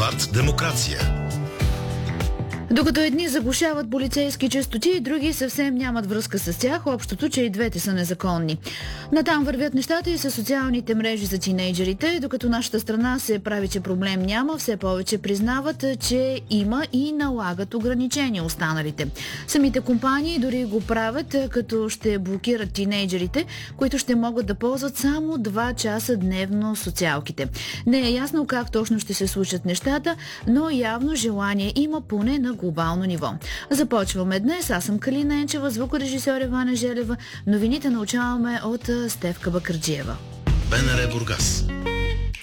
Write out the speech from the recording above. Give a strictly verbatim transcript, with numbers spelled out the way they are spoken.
Дебат демокрация. Докато едни заглушават полицейски честоти, други съвсем нямат връзка с тях, общото, че и двете са незаконни. Натам вървят нещата и със социалните мрежи за тинейджерите, докато нашата страна се прави, че проблем няма, все повече признават, че има и налагат ограничения останалите. Самите компании дори го правят, като ще блокират тинейджерите, които ще могат да ползват само два часа дневно социалките. Не е ясно как точно ще се случат нещата, но явно желание има поне на глобално ниво. Започваме днес. Аз съм Калина Енчева, звукорежисьор Ивана Желева. Новините научаваме от Стефка Бакърджиева. БНР Бургас.